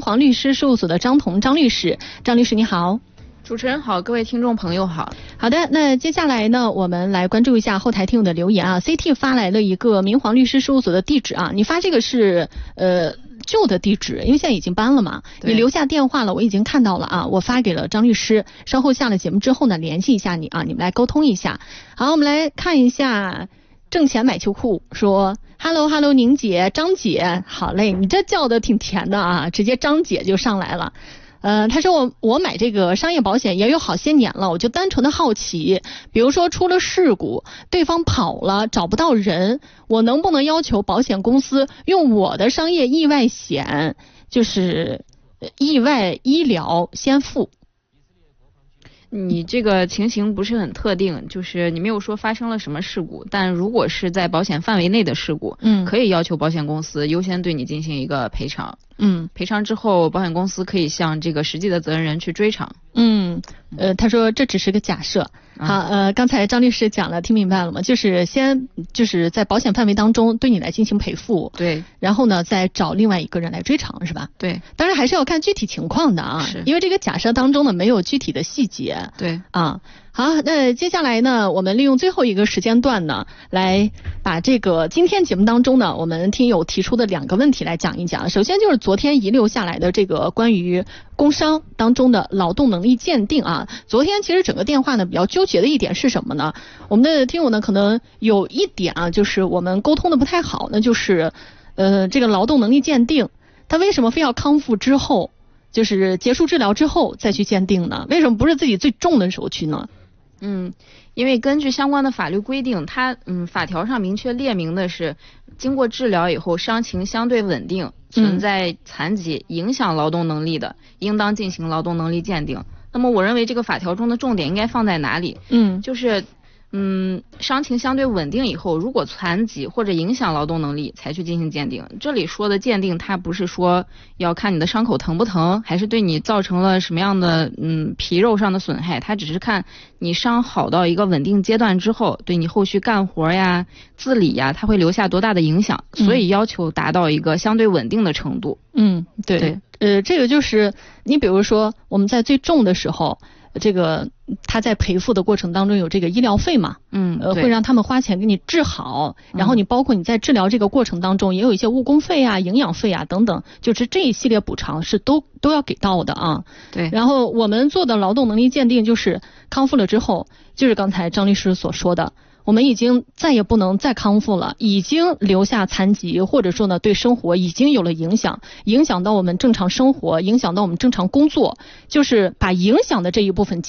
煌律师事务所的张彤张律师。张律师你好。 主持人好，各位听众朋友好。 好的，那接下来呢，我们来关注一下后台听友的留言啊。CT 发来了一个明煌律师事务所的地址啊，你发这个是旧的地址，因为现在已经搬了嘛。你留下电话了，我已经看到了啊，我发给了张律师，稍后下了节目之后呢，联系一下你啊，你们来沟通一下。好，我们来看一下挣钱买秋裤说 Hello 宁姐张姐，好嘞，你这叫的挺甜的啊，直接张姐就上来了。他说我买这个商业保险也有好些年了，我就单纯的好奇，比如说出了事故，对方跑了，找不到人，我能不能要求保险公司用我的商业意外险，就是意外医疗先付？ 你这个情形不是很特定，就是你没有说发生了什么事故，但如果是在保险范围内的事故，可以要求保险公司优先对你进行一个赔偿。赔偿之后，保险公司可以向这个实际的责任人去追偿。 他说这只是个假设。好，刚才张律师讲了，听明白了吗？就是在保险范围当中对你来进行赔付，对，然后呢再找另外一个人来追偿，是吧？对，当然还是要看具体情况的啊，因为这个假设当中呢没有具体的细节。对啊。好，那接下来呢，我们利用最后一个时间段呢，来把这个今天节目当中呢，我们听友提出的2个问题来讲一讲。首先就是昨天遗留下来的这个关于工伤当中的劳动能力鉴定啊。昨天其实整个电话呢比较纠结的一点是什么呢？我们的听友呢可能有一点啊，就是我们沟通的不太好，那就是这个劳动能力鉴定，他为什么非要康复之后，就是结束治疗之后再去鉴定呢？为什么不是自己最重的时候去呢？ 因为根据相关的法律规定，它法条上明确列明的是，经过治疗以后伤情相对稳定，存在残疾影响劳动能力的，应当进行劳动能力鉴定。那么我认为这个法条中的重点应该放在哪里？就是伤情相对稳定以后，如果残疾或者影响劳动能力才去进行鉴定。这里说的鉴定，它不是说要看你的伤口疼不疼，还是对你造成了什么样的皮肉上的损害，它只是看你伤好到一个稳定阶段之后，对你后续干活呀、自理呀，它会留下多大的影响，所以要求达到一个相对稳定的程度。 对，这个就是你比如说我们在最重的时候，这个他在赔付的过程当中有这个医疗费嘛，会让他们花钱给你治好，然后你包括你在治疗这个过程当中也有一些误工费啊、营养费啊等等，就是这一系列补偿是都要给到的啊。对。然后我们做的劳动能力鉴定就是康复了之后，就是刚才张律师所说的，我们已经再也不能再康复了，已经留下残疾，或者说呢对生活已经有了影响，影响到我们正常生活，影响到我们正常工作，就是把影响的这一部分